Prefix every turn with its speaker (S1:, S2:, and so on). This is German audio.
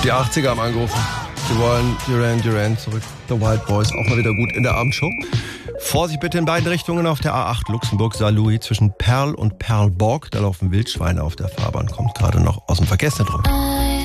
S1: Die 80er haben angerufen. Sie wollen Duran Duran zurück. The Wild Boys, auch mal wieder gut in der Abendshow. Vorsicht bitte in beiden Richtungen auf der A8 Luxemburg-Saarlouis zwischen Perl und Perlborg. Da laufen Wildschweine auf der Fahrbahn. Kommt gerade noch aus dem Verkehrszentrum.